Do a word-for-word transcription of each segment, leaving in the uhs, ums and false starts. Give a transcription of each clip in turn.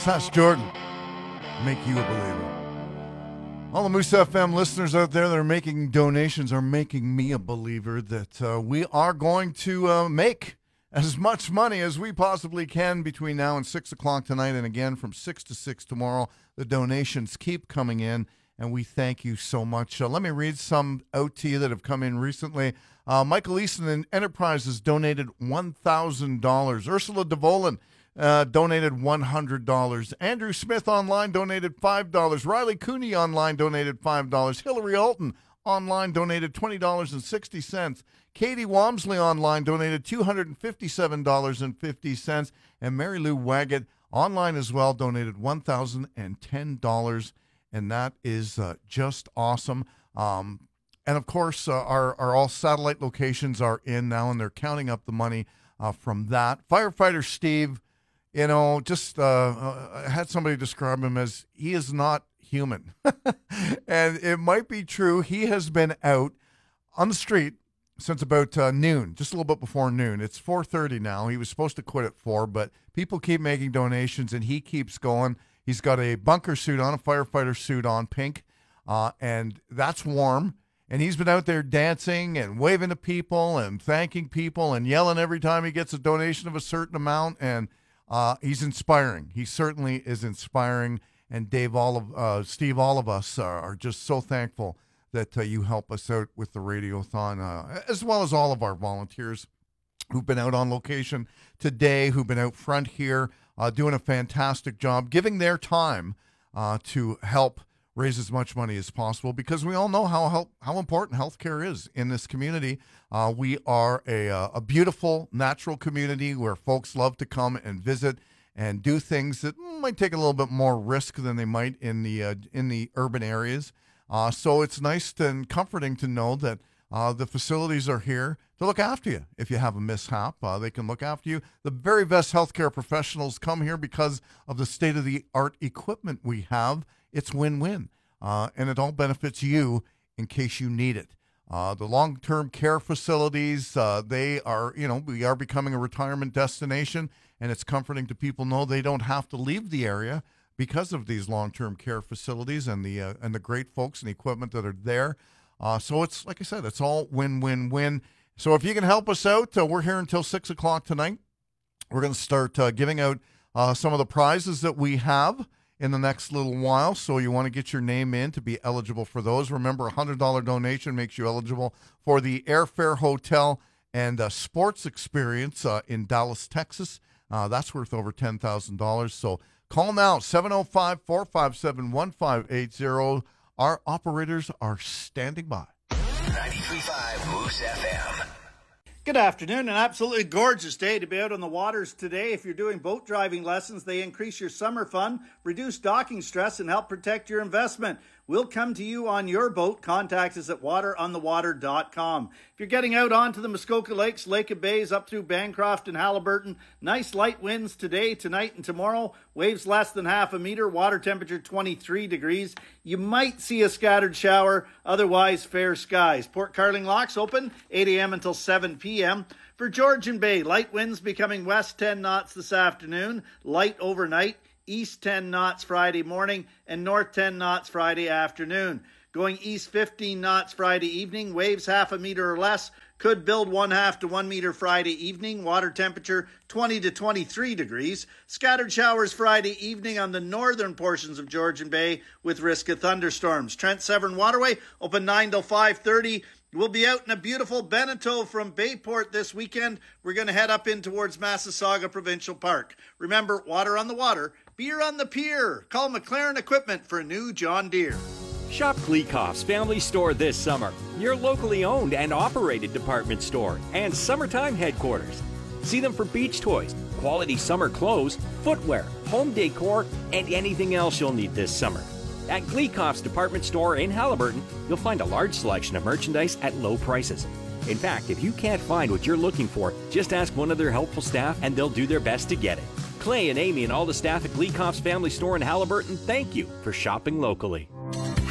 Sass Jordan, make you a believer. All the Moose F M listeners out there that are making donations are making me a believer that uh, we are going to uh, make as much money as we possibly can between now and six o'clock tonight, and again from six to six tomorrow. The donations keep coming in, and we thank you so much. Uh, let me read some out to you that have come in recently. Uh, Michael Easton Enterprises donated one thousand dollars. Ursula DeVolen Uh, donated one hundred dollars. Andrew Smith online donated five dollars. Riley Cooney online donated five dollars. Hillary Alton online donated twenty dollars and sixty cents. Katie Walmsley online donated two hundred fifty-seven dollars and fifty cents. And Mary Lou Waggett online as well donated one thousand ten dollars. And that is uh, just awesome. Um, and, of course, uh, our, our all satellite locations are in now, and they're counting up the money uh, from that. Firefighter Steve, you know, just uh, uh, I had somebody describe him as he is not human. And it might be true. He has been out on the street since about uh, noon, just a little bit before noon. It's four thirty now. He was supposed to quit at four, but people keep making donations, and he keeps going. He's got a bunker suit on, a firefighter suit on, pink, uh, and that's warm. And he's been out there dancing and waving to people and thanking people and yelling every time he gets a donation of a certain amount, and Uh, he's inspiring. He certainly is inspiring. And Dave, all of uh, Steve, all of us are, are just so thankful that uh, you help us out with the Radiothon, uh, as well as all of our volunteers who've been out on location today, who've been out front here, uh, doing a fantastic job, giving their time uh, to help raise as much money as possible, because we all know how help, how important healthcare is in this community. Uh, we are a, a beautiful, natural community where folks love to come and visit and do things that might take a little bit more risk than they might in the uh, in the urban areas. Uh, so it's nice and comforting to know that uh, the facilities are here to look after you. If you have a mishap, uh, they can look after you. The very best healthcare professionals come here because of the state-of-the-art equipment we have. It's win-win, uh, and it all benefits you in case you need it. Uh, the long-term care facilities, uh, they are, you know, we are becoming a retirement destination, and it's comforting to people know they don't have to leave the area because of these long-term care facilities and the uh, and the great folks and equipment that are there. Uh, so it's, like I said, it's all win-win-win. So if you can help us out, uh, we're here until six o'clock tonight. We're going to start uh, giving out uh, some of the prizes that we have in the next little while, so you want to get your name in to be eligible for those. Remember, a one hundred dollars donation makes you eligible for the Airfare Hotel and uh, Sports Experience uh, in Dallas, Texas. Uh, that's worth over ten thousand dollars. So call now, seven oh five, four five seven, one five eight zero. Our operators are standing by. ninety-three point five Moose F M. Good afternoon. An absolutely gorgeous day to be out on the waters today. If you're doing boat driving lessons, they increase your summer fun, reduce docking stress, and help protect your investment. We'll come to you on your boat. Contact us at water on the water dot com. If you're getting out onto the Muskoka Lakes, Lake of Bays, up through Bancroft and Halliburton, nice light winds today, tonight, and tomorrow. Waves less than half a meter. Water temperature twenty-three degrees. You might see a scattered shower. Otherwise, fair skies. Port Carling locks open eight a.m. until seven p.m. For Georgian Bay, light winds becoming west ten knots this afternoon. Light overnight. East ten knots Friday morning and north ten knots Friday afternoon. Going east fifteen knots Friday evening. Waves half a meter or less. Could build one half to one meter Friday evening. Water temperature twenty to twenty-three degrees. Scattered showers Friday evening on the northern portions of Georgian Bay with risk of thunderstorms. Trent Severn Waterway open nine till five thirty. We'll be out in a beautiful Beneteau from Bayport this weekend. We're going to head up in towards Massasauga Provincial Park. Remember, water on the water, beer on the pier. Call McLaren Equipment for a new John Deere. Shop Gleikoff's Family Store this summer. Your locally owned and operated department store and summertime headquarters. See them for beach toys, quality summer clothes, footwear, home decor, and anything else you'll need this summer. At Gleikoff's department store in Halliburton, you'll find a large selection of merchandise at low prices. In fact, if you can't find what you're looking for, just ask one of their helpful staff and they'll do their best to get it. Clay and Amy and all the staff at Gleikoff's Family Store in Halliburton, thank you for shopping locally.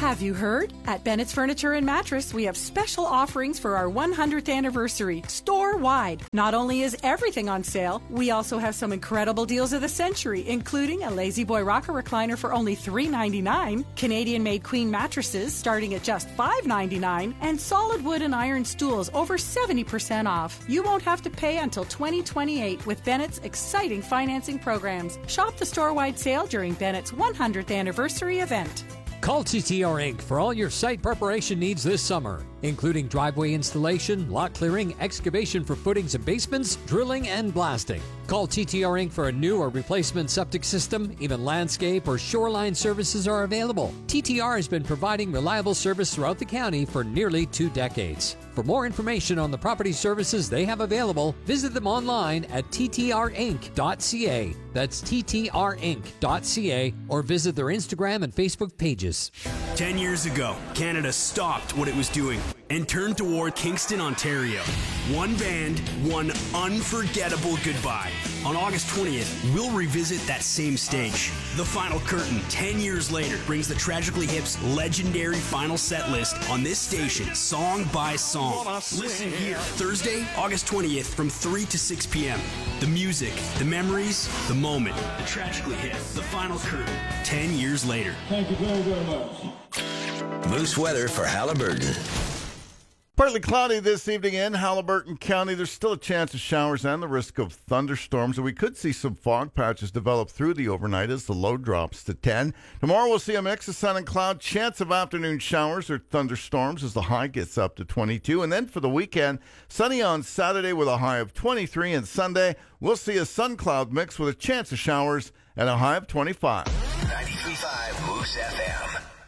Have you heard? At Bennett's Furniture and Mattress, we have special offerings for our one hundredth anniversary, store-wide. Not only is everything on sale, we also have some incredible deals of the century, including a Lazy Boy Rocker recliner for only three ninety-nine, Canadian-made queen mattresses starting at just five ninety-nine, and solid wood and iron stools over seventy percent off. You won't have to pay until twenty twenty-eight with Bennett's exciting financing programs. Shop the store-wide sale during Bennett's one hundredth anniversary event. Call T T R Incorporated for all your site preparation needs this summer, including driveway installation, lot clearing, excavation for footings and basements, drilling, and blasting. Call T T R Incorporated for a new or replacement septic system. Even landscape or shoreline services are available. T T R has been providing reliable service throughout the county for nearly two decades. For more information on the property services they have available, visit them online at T T R inc dot C A. That's T T R inc dot C A, or visit their Instagram and Facebook pages. Ten years ago, Canada stopped what it was doing and turned toward Kingston, Ontario. One band, one unforgettable goodbye. On August twentieth, we'll revisit that same stage. The Final Curtain, ten years later, brings the Tragically Hip's legendary final set list on this station, song by song. Listen here, Thursday, August twentieth, from three to six p.m. The music, the memories, the moment. The Tragically Hip, the Final Curtain, ten years later. Thank you very, very much. Moose weather for Halliburton. Partly cloudy this evening in Halliburton County. There's still a chance of showers and the risk of thunderstorms, and we could see some fog patches develop through the overnight as the low drops to ten. Tomorrow we'll see a mix of sun and cloud, chance of afternoon showers or thunderstorms as the high gets up to twenty-two. And then for the weekend, sunny on Saturday with a high of twenty-three, and Sunday we'll see a sun-cloud mix with a chance of showers and a high of twenty-five. ninety-three point five Moose F M.